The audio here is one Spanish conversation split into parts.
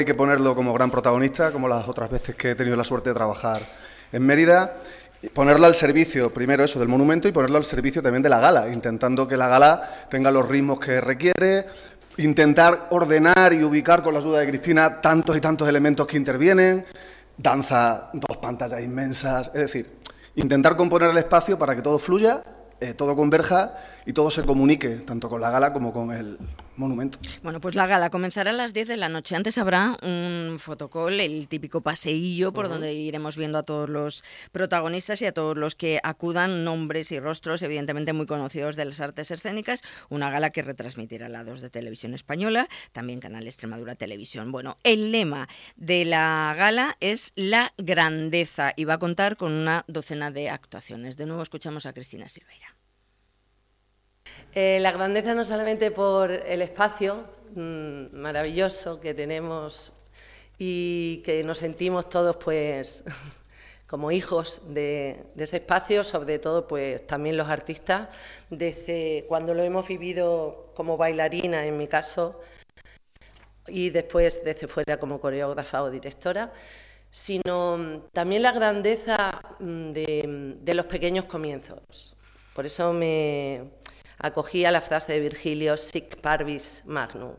hay que ponerlo como gran protagonista, como las otras veces que he tenido la suerte de trabajar en Mérida, y ponerlo al servicio, primero eso, del monumento, y ponerlo al servicio también de la gala, intentando que la gala tenga los ritmos que requiere, intentar ordenar y ubicar, con la ayuda de Cristina, tantos y tantos elementos que intervienen, danza, 2 pantallas inmensas, es decir, intentar componer el espacio para que todo fluya, todo converja y todo se comunique, tanto con la gala como con el monumento. Bueno, pues la gala comenzará a las 10 de la noche. Antes habrá un fotocall, el típico paseillo por donde iremos viendo a todos los protagonistas y a todos los que acudan, nombres y rostros evidentemente muy conocidos de las artes escénicas. Una gala que retransmitirá la 2 de Televisión Española, también Canal Extremadura Televisión. Bueno, el lema de la gala es la grandeza y va a contar con una docena de actuaciones. De nuevo escuchamos a Cristina Silveira. La grandeza no solamente por el espacio maravilloso que tenemos y que nos sentimos todos pues como hijos de ese espacio, sobre todo pues también los artistas, desde cuando lo hemos vivido como bailarina en mi caso y después desde fuera como coreógrafa o directora, sino también la grandeza de los pequeños comienzos. Por eso me acogí a la frase de Virgilio, sic parvis magnum,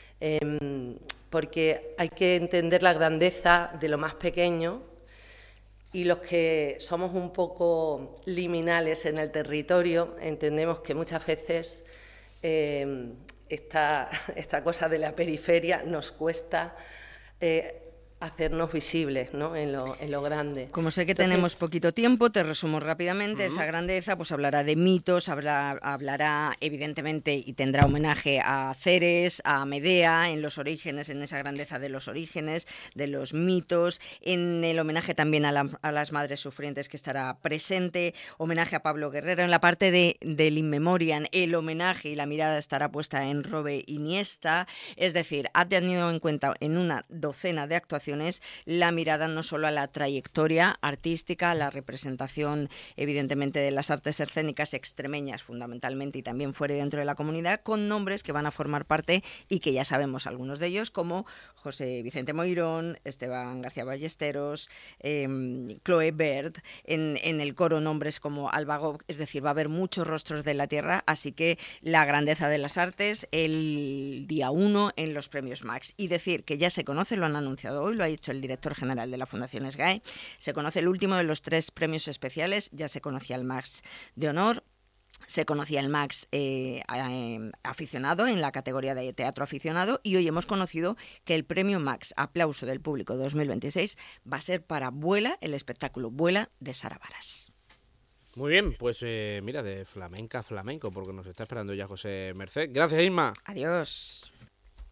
porque hay que entender la grandeza de lo más pequeño, y los que somos un poco liminales en el territorio entendemos que muchas veces esta cosa de la periferia nos cuesta hacernos visibles, ¿no? en lo grande. Como sé que tenemos poquito tiempo, te resumo rápidamente. Esa grandeza pues hablará de mitos, hablará evidentemente y tendrá homenaje a Ceres, a Medea, en los orígenes, en esa grandeza de los orígenes, de los mitos, en el homenaje también a las madres sufrientes que estará presente, homenaje a Pablo Guerrero, en la parte del In Memoriam, el homenaje y la mirada estará puesta en Robe Iniesta, es decir, ha tenido en cuenta en una docena de actuaciones la mirada no solo a la trayectoria artística, a la representación evidentemente de las artes escénicas extremeñas fundamentalmente y también fuera y dentro de la comunidad, con nombres que van a formar parte y que ya sabemos algunos de ellos, como José Vicente Moirón, Esteban García Ballesteros, Chloe Baird, en el coro nombres como Alba Gog, es decir, va a haber muchos rostros de la tierra, así que la grandeza de las artes el día 1 en los premios Max. Y decir que ya se conoce, lo han anunciado hoy, lo ha dicho el director general de la Fundación SGAE, se conoce el último de los 3 premios especiales, ya se conocía el Max de Honor, se conocía el Max aficionado en la categoría de teatro aficionado y hoy hemos conocido que el premio Max Aplauso del Público 2026 va a ser para Vuela, el espectáculo Vuela de Sara Varas. Muy bien, pues mira, de flamenca a flamenco, porque nos está esperando ya José Merced. Gracias, Isma. Adiós.